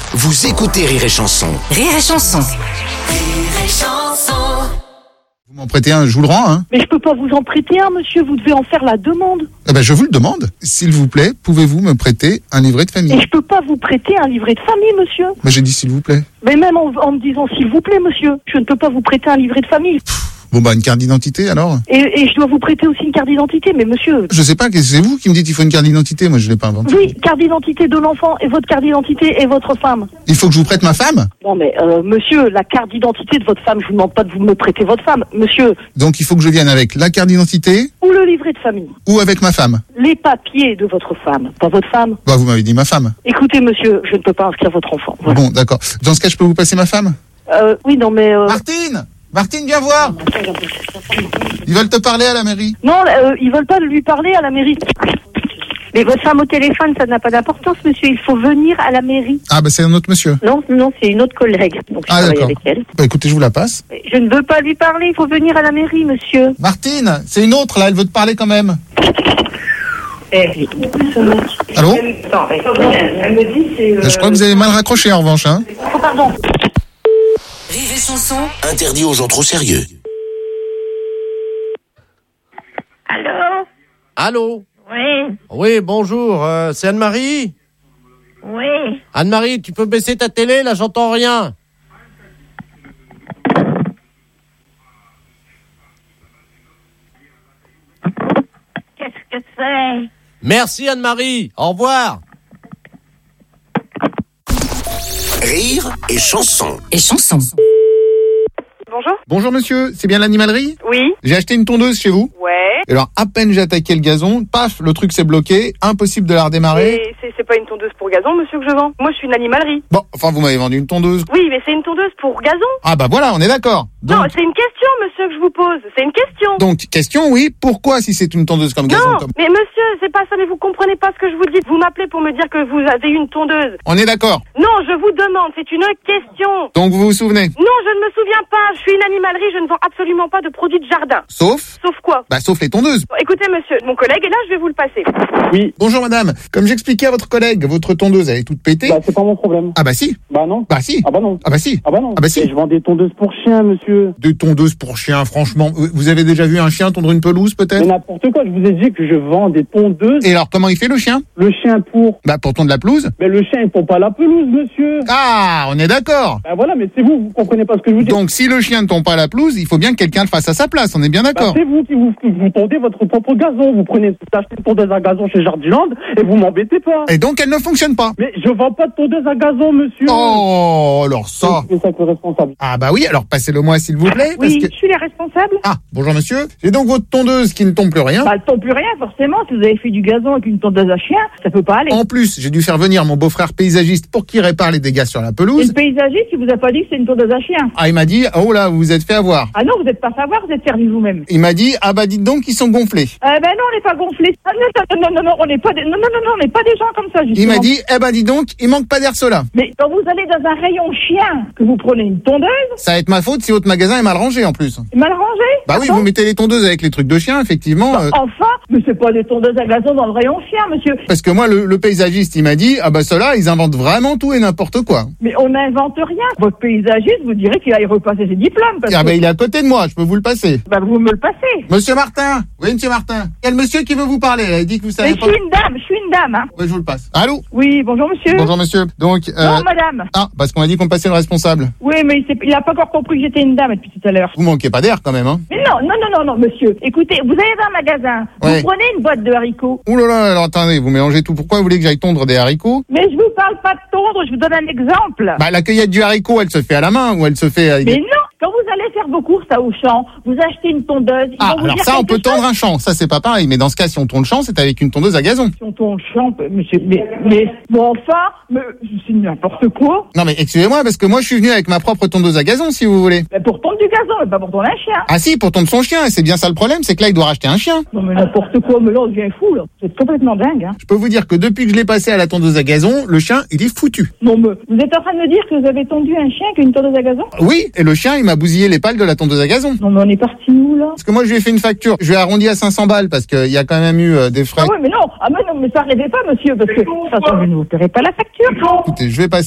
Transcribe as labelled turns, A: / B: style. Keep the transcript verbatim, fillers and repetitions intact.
A: Vous écoutez Rire et Chanson.
B: Rire et Chanson.
C: Rire et Chanson.
D: Vous m'en prêtez un, je vous le rends, hein.
E: Mais je peux pas vous en prêter un, monsieur, vous devez en faire la demande.
D: Eh ben, je vous le demande. S'il vous plaît, pouvez-vous me prêter un livret de
E: Et
D: famille?
E: je peux pas vous prêter un livret de famille, monsieur.
D: Mais j'ai dit s'il vous plaît.
E: Mais même en, en me disant s'il vous plaît, monsieur, je ne peux pas vous prêter un livret de famille.
D: Bon bah, une carte d'identité alors?
E: Et, et je dois vous prêter aussi une carte d'identité, mais monsieur...
D: Je sais pas, c'est vous qui me dites qu'il faut une carte d'identité, moi je l'ai pas inventé.
E: Oui, carte d'identité de l'enfant et votre carte d'identité et votre femme.
D: Il faut que je vous prête ma femme?
E: Non mais, euh, monsieur, la carte d'identité de votre femme, je vous demande pas de vous me prêter votre femme, monsieur.
D: Donc il faut que je vienne avec la carte d'identité
E: Ou le livret de famille.
D: ou avec ma femme?
E: Les papiers de votre femme, pas votre femme.
D: Bah vous m'avez dit ma femme.
E: Écoutez, monsieur, je ne peux pas inscrire votre enfant. Voilà.
D: Bon, d'accord. Dans ce cas, je peux vous passer ma femme?
E: Euh, oui, non mais... Euh...
D: Martine! Martine, viens voir! Ils veulent te parler à la mairie.
E: Non, euh, ils veulent pas lui parler à la mairie.
F: Mais votre femme au téléphone, ça n'a pas d'importance, monsieur. Il faut venir à la mairie.
D: Ah bah c'est un autre monsieur.
F: Non, non, c'est une autre collègue. Donc je
D: Ah
F: travaille
D: d'accord.
F: avec elle.
D: Bah écoutez, je vous la passe.
F: Mais je ne veux pas lui parler. Il faut venir à la mairie, monsieur.
D: Martine, c'est une autre là, elle veut te parler quand même.
F: Eh,
D: Allô?
F: attends, elle me dit c'est.
D: Je crois que vous avez mal raccroché en revanche, hein.
E: Oh, pardon.
B: Rire et Chanson.
A: Interdit aux gens trop sérieux.
G: Allô?
H: Allô?
G: Oui,
H: Oui, bonjour, euh, c'est Anne-Marie?
G: oui.
H: Anne-Marie, tu peux baisser ta télé, là, j'entends rien.
G: Qu'est-ce que c'est?
H: Merci Anne-Marie, au revoir.
A: Rire et Chanson.
B: Et Chanson.
I: Bonjour.
D: Bonjour monsieur, c'est bien l'animalerie?
I: Oui.
D: J'ai acheté une tondeuse chez vous.
I: Ouais.
D: Et alors, à peine j'ai attaqué le gazon, paf, le truc s'est bloqué, impossible de la redémarrer.
I: Et c'est, c'est pas une tondeuse pour gazon, monsieur, que je vends. Moi, je suis une animalerie.
D: Bon, enfin, vous m'avez vendu une tondeuse.
I: Oui, mais c'est une tondeuse pour gazon.
D: Ah bah voilà, on est d'accord. Donc,
I: Non, c'est une question, monsieur, que je vous pose. C'est une question.
D: donc, question, oui, pourquoi si c'est une tondeuse comme gazon
I: non,
D: comme...
I: mais monsieur, c'est pas ça, mais vous comprenez pas ce que je vous dis. Vous m'appelez pour me dire que vous avez une tondeuse.
D: On est d'accord.
I: Non, je vous demande, c'est une question.
D: Donc, vous vous souvenez?
I: Non, je ne me souviens pas. Je suis une animalerie, je ne vends absolument pas de produits de jardin.
D: Sauf?
I: Sauf quoi?
D: Bah, sauf les tondeuses.
I: Bon, écoutez, monsieur, mon collègue est là, je vais vous le passer.
J: Oui,
D: Bonjour madame, comme j'expliquais à votre collègue, votre tondeuse, elle est toute pétée.
J: bah c'est pas mon problème.
D: Ah bah si,
J: Bah non.
D: bah si,
J: Ah bah non.
D: ah bah si.
J: Ah bah non.
D: Ah bah si.
J: Et je vends des tondeuses pour chiens, monsieur.
D: Deux tondeuses pour chiens, franchement. Vous vous avez déjà vu un chien tondre une pelouse,
J: Mais
D: peut-être?
J: n'importe quoi, je vous ai dit que je vends des tondeuses.
D: Et alors, comment il fait le chien?
J: Le chien pour.
D: Bah, pour tondre la pelouse.
J: Mais le chien, il tombe pas la pelouse, monsieur.
D: Ah, on est d'accord.
J: Bah voilà, mais c'est vous, vous comprenez pas ce que je vous dis.
D: Donc, si le chien ne tombe pas à la pelouse, il faut bien que quelqu'un le fasse à sa place, on est bien
J: Bah,
D: d'accord.
J: c'est vous qui vous, qui vous tondez votre propre gazon. Vous prenez, vous achetez une tondeuse à gazon chez Jardiland et vous m'embêtez pas.
D: Et donc, elle ne fonctionne pas.
J: Mais je vends pas de tondeuse à gazon, monsieur.
D: Oh, alors ça.
J: C'est ça que le responsable.
D: Ah bah oui, alors passez-le moi s'il vous plaît. Parce
F: Oui,
D: que...
F: je suis la responsable.
D: Ah, bonjour monsieur. J'ai donc votre tondeuse qui ne tombe plus rien.
F: Bah, elle tombe plus rien, forcément. Si vous avez fait du gazon avec une tondeuse à chien, ça peut pas aller.
D: En plus, j'ai dû faire venir mon beau-frère paysagiste pour qu'il répare les dégâts sur la
F: Et
D: pelouse.
F: le paysagiste, il vous a pas dit que c'est une tondeuse à chien.
D: Ah, il m'a dit, oh là, vous vous êtes fait avoir.
F: Ah non, vous n'êtes pas savoir, vous êtes servi vous-même.
D: Il m'a dit, ah bah dites donc qu'ils sont gonflés.
F: Eh ben non, on n'est pas gonflés. Ah non, non, non, non, non, on n'est pas des... non, non, non, non, on n'est pas des gens comme ça, justement.
D: Il m'a dit, eh ben dis donc, il manque pas d'air cela.
F: Mais quand vous allez dans un rayon chien, que vous prenez une tondeuse,
D: Ça va être ma faute si votre magasin est mal rangé en plus.
F: c'est mal rangé.
D: Bah oui,
F: Pardon
D: vous mettez les tondeuses avec les trucs de chien, effectivement. euh,
F: Enfin, mais c'est pas des tondeuses à gazon dans le rayon chien, monsieur.
D: parce que moi, le, le paysagiste, il m'a dit, ah bah ceux-là, ils inventent vraiment tout et n'importe quoi.
F: Mais on n'invente rien. Votre paysagiste vous dirait qu'il aille repasser ses diplômes. Parce
D: Ah
F: que...
D: bah il est à côté de moi, je peux vous le passer.
F: bah, vous me le passez.
D: Monsieur Martin. Oui, monsieur Martin. Il y a le monsieur qui veut vous parler. Il a dit que vous savez
F: Mais je
D: pas.
F: suis une dame, je suis une dame, hein.
D: Oui, je vous le passe. Allô?
F: Oui, bonjour monsieur.
D: Bonjour monsieur. Donc, euh...
F: Non, madame.
D: ah, parce qu'on a dit qu'on passait le responsable.
F: Oui, mais il, s'est- il a pas encore compris que j'étais une dame depuis tout à l'heure.
D: Vous manquez pas d'air quand même, hein?
F: Mais non, non, non, non, non, monsieur. Écoutez, vous allez dans un magasin,
D: Ouais.
F: vous prenez une boîte de haricots.
D: Ouh là là, alors attendez, vous mélangez tout. Pourquoi vous voulez que j'aille tondre des haricots?
F: Mais je vous parle pas de tondre, je vous donne un exemple.
D: Bah, la cueillette du haricot, elle se fait à la main ou elle se fait avec
F: Mais
D: des...
F: non, quand vous allez faire vos courses à Auchan, vous achetez une tondeuse. ils
D: Ah,
F: vont vous
D: alors
F: dire
D: ça, on
F: quelque
D: peut
F: chose.
D: tondre un champ. Ça, c'est pas pareil. Mais dans ce cas, si on tourne le champ, c'est avec une tondeuse à gazon.
F: Si on tourne le champ, monsieur, mais, mais, bon, enfin, mais, c'est n'importe quoi.
D: Non, mais excusez-moi, parce que moi, je suis venu avec ma propre tondeuse à gazon, si vous voulez.
F: Mais pour tondre du gazon, mais pas pour tondre un chien.
D: Ah si, pour tondre son chien. Et c'est bien ça le problème, c'est que là, il doit racheter un chien.
F: Non, mais n'importe quoi, mais là, on devient fou, là. Vous êtes complètement dingue, hein.
D: Je peux vous dire que depuis que je l'ai passé à la tondeuse à gazon, le chien, il est foutu.
F: Non, mais vous êtes en train de me dire que vous avez tondu un chien avec une tondeuse à gazon?
D: Oui, et le chien, il m'a bousillé les pales de la tondeuse à gazon.
F: Non, mais on est parti où, là?
D: Parce que moi, je lui ai fait une facture. Je lui ai arrondi à cinq cents balles parce qu'il y a quand même eu euh, des frais.
F: Ah oui, mais non, ah mais non, mais ça rêvez pas, monsieur, parce que, de toute façon, je ne vous paierai pas la facture.
D: Écoutez, je vais passer